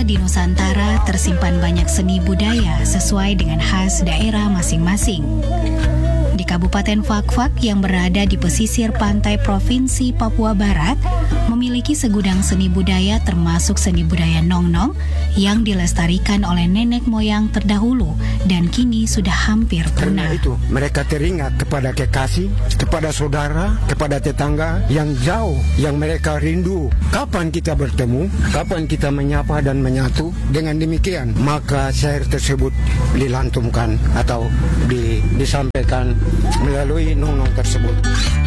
Ternyata di Nusantara tersimpan banyak seni budaya sesuai dengan khas daerah masing-masing. Di Kabupaten Fakfak yang berada di pesisir pantai Provinsi Papua Barat memiliki segudang seni budaya termasuk seni budaya Nong-Nong yang dilestarikan oleh nenek moyang terdahulu dan kini sudah hampir punah. Karena itu mereka teringat kepada kekasih, kepada saudara, kepada tetangga yang jauh, yang mereka rindu. Kapan kita bertemu, kapan kita menyapa dan menyatu. Dengan demikian maka syair tersebut dilantunkan atau disampaikan melalui Nong-Nong tersebut.